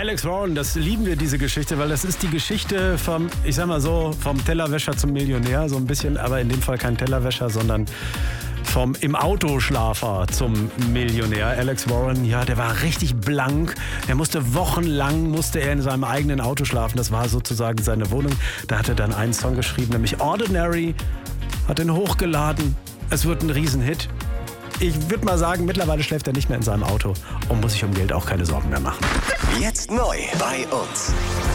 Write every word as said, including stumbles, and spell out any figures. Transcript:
Alex Warren, das lieben wir, diese Geschichte, weil das ist die Geschichte vom, ich sag mal so, vom Tellerwäscher zum Millionär, so ein bisschen, aber in dem Fall kein Tellerwäscher, sondern vom im Autoschlafer zum Millionär. Alex Warren, ja, der war richtig blank. Er musste wochenlang, musste er in seinem eigenen Auto schlafen. Das war sozusagen seine Wohnung. Da hat er dann einen Song geschrieben, nämlich Ordinary, hat ihn hochgeladen. Es wird ein Riesenhit. Ich würde mal sagen, mittlerweile schläft er nicht mehr in seinem Auto und muss sich um Geld auch keine Sorgen mehr machen. Jetzt neu bei uns.